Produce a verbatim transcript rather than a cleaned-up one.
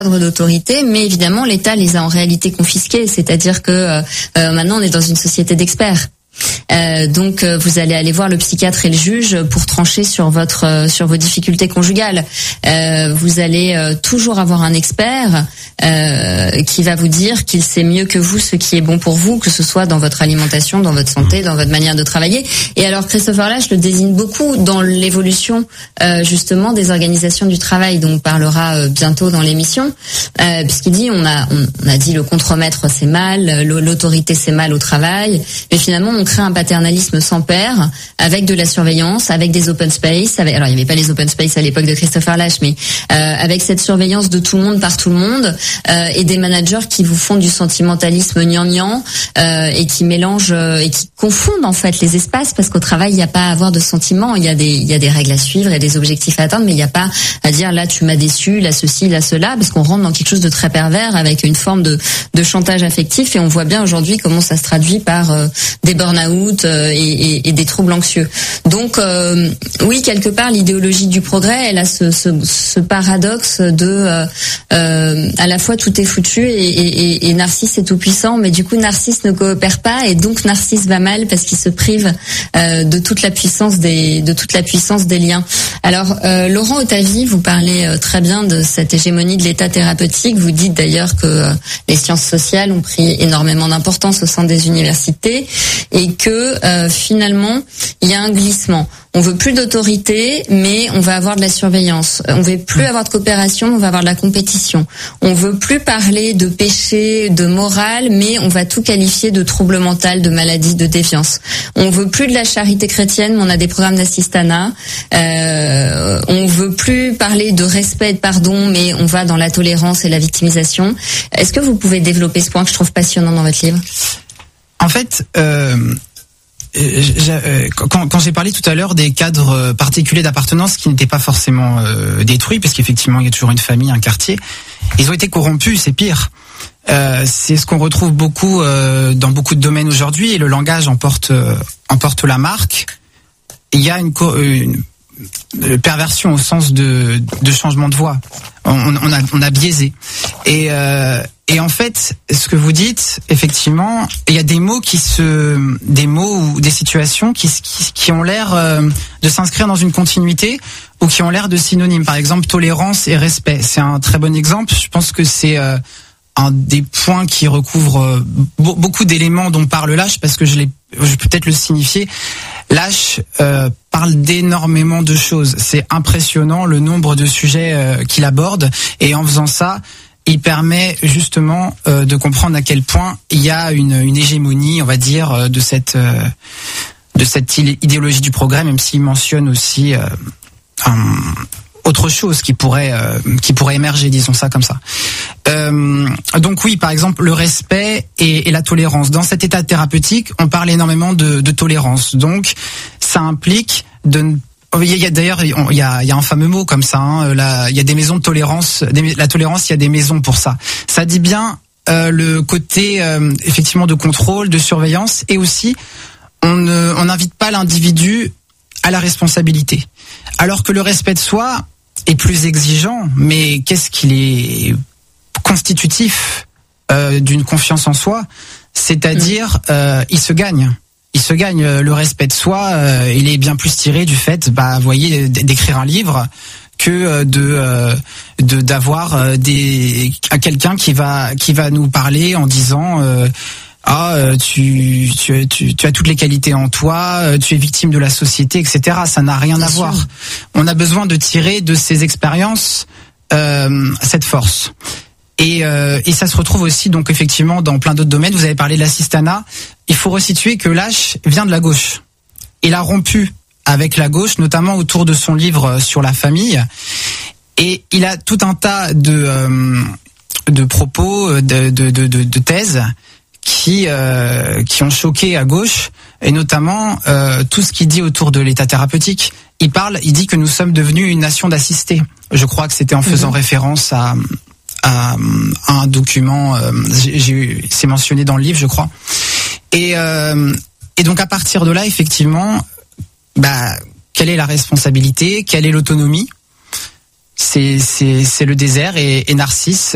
d'autorité, mais évidemment l'État les a en réalité confisqués, c'est-à-dire que euh, maintenant on est dans une société d'experts. Euh, donc euh, vous allez aller voir le psychiatre et le juge pour trancher sur votre euh, sur vos difficultés conjugales. Euh, vous allez euh, toujours avoir un expert euh, qui va vous dire qu'il sait mieux que vous ce qui est bon pour vous, que ce soit dans votre alimentation, dans votre santé, dans votre manière de travailler. Et alors Christopher Lasch le désigne beaucoup dans l'évolution euh, justement des organisations du travail, dont on parlera euh, bientôt dans l'émission, euh, puisqu'il dit on a on, on a dit le contremaître c'est mal, l'autorité c'est mal au travail, mais finalement on crée un paternalisme sans père, avec de la surveillance, avec des open space, avec, alors il n'y avait pas les open space à l'époque de Christopher Lasch, mais euh, avec cette surveillance de tout le monde par tout le monde, euh, et des managers qui vous font du sentimentalisme gnangnan, euh, et qui mélangent euh, et qui confondent en fait les espaces, parce qu'au travail il n'y a pas à avoir de sentiments, il y a des il y a des règles à suivre et des objectifs à atteindre, mais il n'y a pas à dire là tu m'as déçu, là ceci, là cela, parce qu'on rentre dans quelque chose de très pervers avec une forme de de chantage affectif, et on voit bien aujourd'hui comment ça se traduit par euh, des burn-out euh, et, et, et des troubles anxieux. Donc euh, oui, quelque part l'idéologie du progrès, elle a ce, ce, ce paradoxe de euh, euh, à la fois tout est foutu et, et, et Narcisse est tout puissant, mais du coup Narcisse ne coopère pas et donc Narcisse va mal parce qu'il se prive euh, de toute la puissance des de toute la puissance des liens. Alors euh, Laurent Otavi, vous parlez euh, très bien de cette hégémonie de l'état thérapeutique. Vous dites d'ailleurs que euh, les sciences sociales ont pris énormément d'importance au sein des universités et que euh, finalement il y a un glissement. On veut plus d'autorité, mais on va avoir de la surveillance. On veut plus avoir de coopération, on va avoir de la compétition. On veut plus parler de péché, de morale, mais on va tout qualifier de trouble mental, de maladie, de défiance. On veut plus de la charité chrétienne, mais on a des programmes d'assistanat. Euh, on veut plus parler de respect et de pardon, mais on va dans la tolérance et la victimisation. Est-ce que vous pouvez développer ce point que je trouve passionnant dans votre livre ? En fait, euh, quand, quand j'ai parlé tout à l'heure des cadres particuliers d'appartenance qui n'étaient pas forcément euh, détruits, parce qu'effectivement il y a toujours une famille, un quartier, ils ont été corrompus, c'est pire. Euh, c'est ce qu'on retrouve beaucoup euh, dans beaucoup de domaines aujourd'hui, et le langage emporte euh, emporte la marque. Il y a une, une, une perversion au sens de, de changement de voix. On, on a on a biaisé. Et euh, Et en fait, ce que vous dites, effectivement, il y a des mots qui se, des mots ou des situations qui qui, qui ont l'air euh, de s'inscrire dans une continuité ou qui ont l'air de synonymes. Par exemple, tolérance et respect, c'est un très bon exemple. Je pense que c'est euh, un des points qui recouvre euh, beaucoup d'éléments dont parle Lasch, parce que je l'ai, je vais peut-être le signifier. Lasch euh, parle d'énormément de choses. C'est impressionnant le nombre de sujets euh, qu'il aborde, et en faisant ça, il permet justement euh, de comprendre à quel point il y a une, une hégémonie, on va dire, de cette euh, de cette idéologie du progrès, même s'il mentionne aussi euh, un, autre chose qui pourrait euh, qui pourrait émerger, disons ça comme ça. Euh, donc oui, par exemple, le respect et, et la tolérance. Dans cet état thérapeutique, on parle énormément de, de tolérance. Donc, ça implique de ne Il y a d'ailleurs il y a il y a un fameux mot comme ça, hein, la, il y a des maisons de tolérance, des, la tolérance, il y a des maisons pour ça. Ça dit bien euh, le côté euh, effectivement de contrôle, de surveillance, et aussi on ne on n'invite pas l'individu à la responsabilité. Alors que le respect de soi est plus exigeant, mais qu'est-ce qu'il est constitutif euh, d'une confiance en soi, c'est-à-dire euh, il se gagne. Il se gagne le respect de soi. Euh, il est bien plus tiré du fait, bah, vous voyez, d'écrire un livre que de, de d'avoir des à quelqu'un qui va qui va nous parler en disant euh, ah tu, tu tu tu as toutes les qualités en toi, tu es victime de la société, et cetera. Ça n'a rien à voir. On a besoin de tirer de ces expériences euh, cette force. Et, euh, et ça se retrouve aussi donc effectivement dans plein d'autres domaines. Vous avez parlé de l'assistanat. Il faut resituer que Lasch vient de la gauche. Il a rompu avec la gauche, notamment autour de son livre sur la famille. Et il a tout un tas de euh, de propos, de de de, de thèses qui euh, qui ont choqué à gauche, et notamment euh, tout ce qu'il dit autour de l'état thérapeutique. Il parle, il dit que nous sommes devenus une nation d'assistés. Je crois que c'était en faisant mmh. référence à à un document, euh, j'ai, j'ai, c'est mentionné dans le livre, je crois. Et, euh, et donc à partir de là, effectivement, bah, quelle est la responsabilité, quelle est l'autonomie ? C'est, c'est, c'est le désert, et, et Narcisse